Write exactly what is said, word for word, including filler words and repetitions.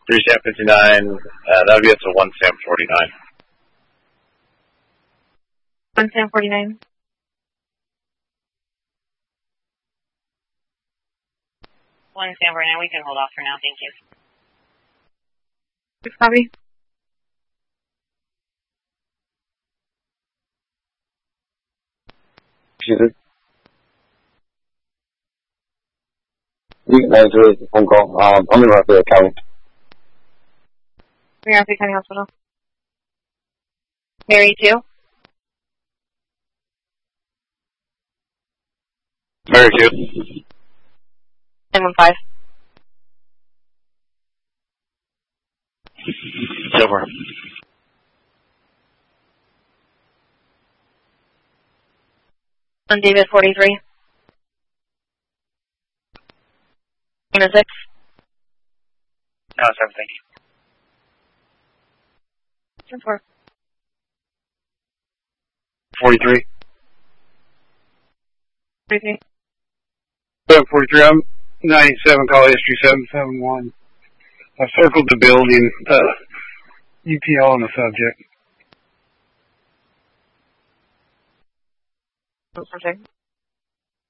three Sam fifty-nine, uh, that would be up to one Sam forty-nine. one Sam forty-nine. one Sam forty-nine, we can hold off for now, thank you. Copy. Excuse me. You can answer the phone call. Um, I'm in Raphael County. Raphael County Hospital. Mary two. Mary two. nine one five. Silver. On David forty-three. Unit six. No, seven, thank you. ten four. forty-three. forty-three. seven forty-three, I'm ninety-seven, call history seven seven one. I circled the building, uh, U P L on the subject. Subject.